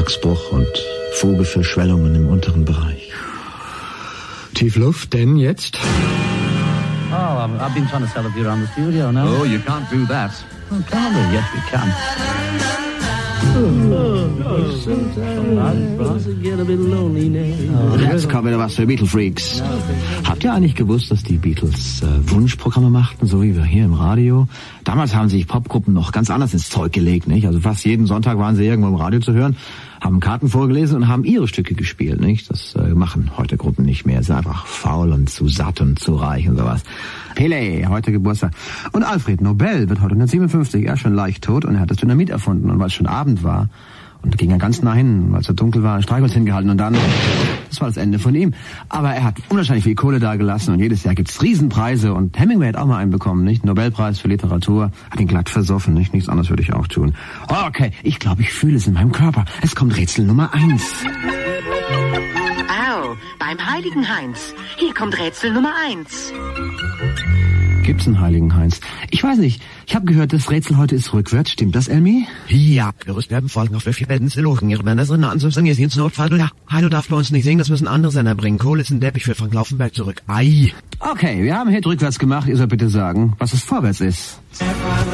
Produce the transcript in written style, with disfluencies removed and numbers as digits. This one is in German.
Vertragsbruch und Vogelverschwellungen im unteren Bereich. Tiefluft, denn jetzt? Oh, I've been trying to sell a beer around the studio now. Oh, you can't do that. Oh, can we? Yes, we can. Jetzt kommt wieder was für Beatle-Freaks. Habt ihr eigentlich gewusst, dass die Beatles Wunschprogramme machten, so wie wir hier im Radio? Damals haben sich Popgruppen noch ganz anders ins Zeug gelegt, nicht? Also fast jeden Sonntag waren sie irgendwo im Radio zu hören, haben Karten vorgelesen und haben ihre Stücke gespielt, nicht? Das machen heute Gruppen nicht mehr. Sind einfach faul und zu satt und zu reich und sowas. Pele, heute Geburtstag. Und Alfred Nobel wird heute 1957, er ist schon leicht tot und er hat das Dynamit erfunden. Und weil es schon Abend war, und da ging er ganz nah hin, weil es so dunkel war, ein Streichholz hingehalten und dann, das war das Ende von ihm. Aber er hat unwahrscheinlich viel Kohle dagelassen und jedes Jahr gibt's Riesenpreise und Hemingway hat auch mal einen bekommen, nicht? Nobelpreis für Literatur, hat ihn glatt versoffen, nicht? Nichts anderes würde ich auch tun. Okay, ich glaube, ich fühle es in meinem Körper. Es kommt Rätsel Nummer 1. Au, beim Heiligen Heinz. Hier kommt Rätsel Nummer 1. Gibt's einen Heiligen Heinz? Ich weiß nicht. Ich habe gehört, das Rätsel heute ist rückwärts. Stimmt das, Elmi? Ja, gerüst werden folgen auf welche Betten sie lochen. Ihre Männer sind anzusagen, ihr seht ins Notfall. Ja, Heilo darf bei uns nicht singen, das müssen andere Sender bringen. Kohle ist ein Teppich für Frank Laufenberg zurück. Ei. Okay, wir haben Hit rückwärts gemacht. Ihr sollt bitte sagen, was es vorwärts ist.